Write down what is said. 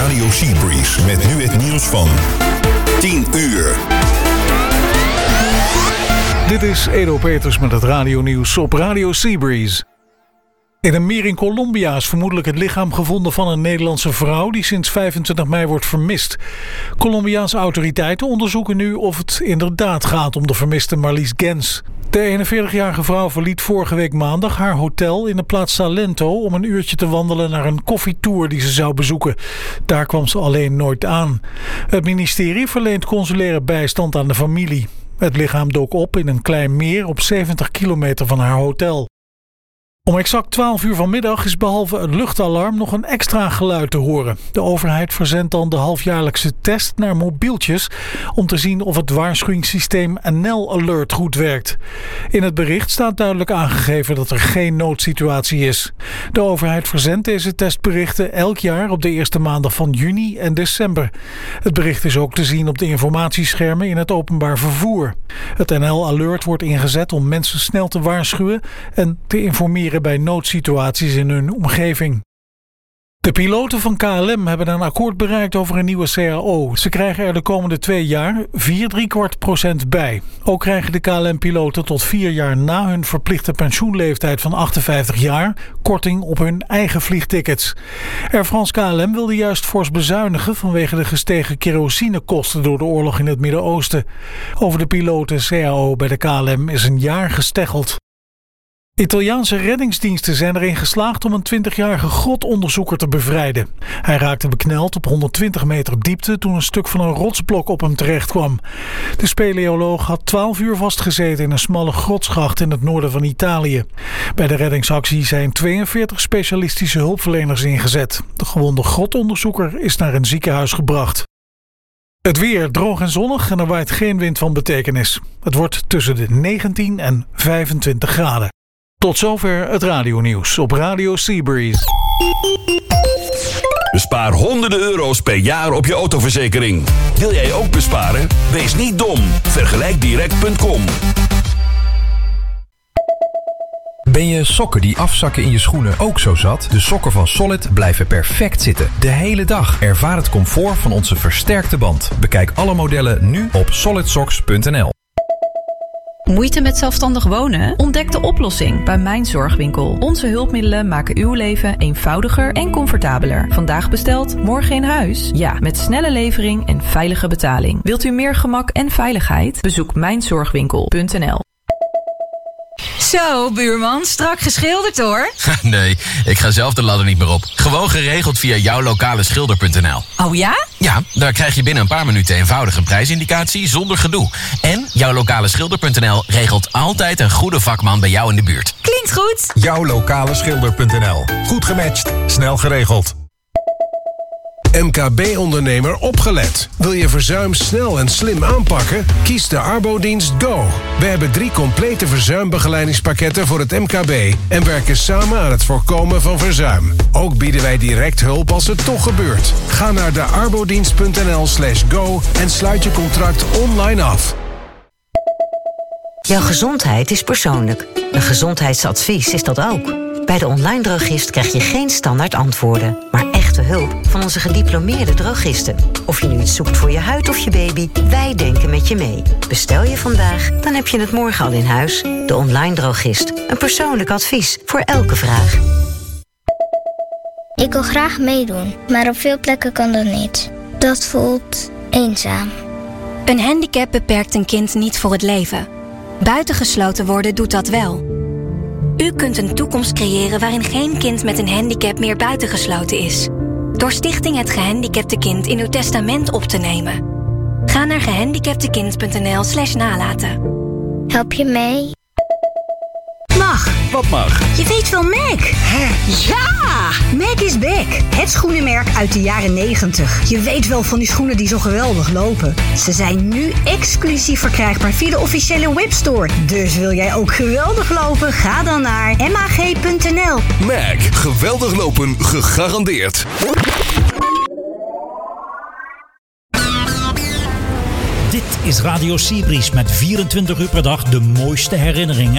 Radio Seabreeze met nu het nieuws van 10 uur. Dit is Edo Peters met het radionieuws op Radio Seabreeze. In een meer in Colombia is vermoedelijk het lichaam gevonden van een Nederlandse vrouw die sinds 25 mei wordt vermist. Colombiaanse autoriteiten onderzoeken nu of het inderdaad gaat om de vermiste Marlies Gens. De 41-jarige vrouw verliet vorige week maandag haar hotel in de plaats Salento om een uurtje te wandelen naar een koffietour die ze zou bezoeken. Daar kwam ze alleen nooit aan. Het ministerie verleent consulaire bijstand aan de familie. Het lichaam dook op in een klein meer op 70 kilometer van haar hotel. Om exact 12 uur vanmiddag is behalve het luchtalarm nog een extra geluid te horen. De overheid verzendt dan de halfjaarlijkse test naar mobieltjes om te zien of het waarschuwingssysteem NL Alert goed werkt. In het bericht staat duidelijk aangegeven dat er geen noodsituatie is. De overheid verzendt deze testberichten elk jaar op de eerste maandag van juni en december. Het bericht is ook te zien op de informatieschermen in het openbaar vervoer. Het NL Alert wordt ingezet om mensen snel te waarschuwen en te informeren bij noodsituaties in hun omgeving. De piloten van KLM hebben een akkoord bereikt over een nieuwe CAO. Ze krijgen er de komende 2 jaar 4,75% bij. Ook krijgen de KLM-piloten tot 4 jaar na hun verplichte pensioenleeftijd van 58 jaar korting op hun eigen vliegtickets. Air France KLM wilde juist fors bezuinigen vanwege de gestegen kerosinekosten door de oorlog in het Midden-Oosten. Over de piloten CAO bij de KLM is een jaar gesteggeld. Italiaanse reddingsdiensten zijn erin geslaagd om een 20-jarige grotonderzoeker te bevrijden. Hij raakte bekneld op 120 meter diepte toen een stuk van een rotsblok op hem terecht kwam. De speleoloog had 12 uur vastgezeten in een smalle grotsschacht in het noorden van Italië. Bij de reddingsactie zijn 42 specialistische hulpverleners ingezet. De gewonde grotonderzoeker is naar een ziekenhuis gebracht. Het weer droog en zonnig en er waait geen wind van betekenis. Het wordt tussen de 19 en 25 graden. Tot zover het radionieuws op Radio Seabreeze. Bespaar honderden euro's per jaar op je autoverzekering. Wil jij ook besparen? Wees niet dom. Vergelijkdirect.com. Ben je sokken die afzakken in je schoenen ook zo zat? De sokken van Solid blijven perfect zitten. De hele dag. Ervaar het comfort van onze versterkte band. Bekijk alle modellen nu op solidsocks.nl. Moeite met zelfstandig wonen? Ontdek de oplossing bij Mijn Zorgwinkel. Onze hulpmiddelen maken uw leven eenvoudiger en comfortabeler. Vandaag besteld, morgen in huis? Ja, met snelle levering en veilige betaling. Wilt u meer gemak en veiligheid? Bezoek mijnzorgwinkel.nl. Zo, buurman, strak geschilderd hoor. Nee, ik ga zelf de ladder niet meer op. Gewoon geregeld via jouwlokaleschilder.nl. Oh ja? Ja, daar krijg je binnen een paar minuten eenvoudig een prijsindicatie zonder gedoe. En jouwlokaleschilder.nl regelt altijd een goede vakman bij jou in de buurt. Klinkt goed. Jouwlokaleschilder.nl. Goed gematcht, snel geregeld. MKB-ondernemer opgelet. Wil je verzuim snel en slim aanpakken? Kies de Arbodienst Go. We hebben 3 complete verzuimbegeleidingspakketten voor het MKB en werken samen aan het voorkomen van verzuim. Ook bieden wij direct hulp als het toch gebeurt. Ga naar de arbodienst.nl/go en sluit je contract online af. Jouw gezondheid is persoonlijk. Een gezondheidsadvies is dat ook. Bij de online drogist krijg je geen standaard antwoorden, maar echte hulp van onze gediplomeerde drogisten. Of je nu iets zoekt voor je huid of je baby, wij denken met je mee. Bestel je vandaag, dan heb je het morgen al in huis. De online drogist. Een persoonlijk advies voor elke vraag. Ik wil graag meedoen, maar op veel plekken kan dat niet. Dat voelt eenzaam. Een handicap beperkt een kind niet voor het leven. Buitengesloten worden doet dat wel. U kunt een toekomst creëren waarin geen kind met een handicap meer buitengesloten is. Door Stichting Het Gehandicapte Kind in uw testament op te nemen. Ga naar gehandicaptekind.nl/nalaten. Help je mee? Mag. Wat mag? Je weet wel Mac. Hè? Ja! Mac is back. Het schoenenmerk uit de jaren 90. Je weet wel van die schoenen die zo geweldig lopen. Ze zijn nu exclusief verkrijgbaar via de officiële webstore. Dus wil jij ook geweldig lopen? Ga dan naar mag.nl. Mac. Geweldig lopen. Gegarandeerd. Dit is Radio Seabreeze met 24 uur per dag de mooiste herinneringen